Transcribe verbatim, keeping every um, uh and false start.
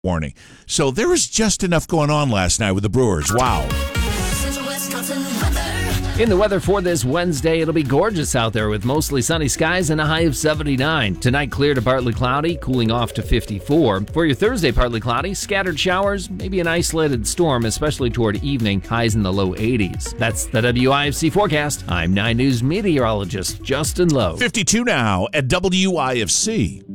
warning. So there was just enough going on last night with the Brewers. Wow. In the weather for this Wednesday, it'll be gorgeous out there with mostly sunny skies and a high of seventy-nine. Tonight, clear to partly cloudy, cooling off to fifty-four. For your Thursday, partly cloudy, scattered showers, maybe an isolated storm, especially toward evening, highs in the low eighties. That's the W I F C forecast. I'm nine News meteorologist Justin Lowe. fifty-two now at W I F C.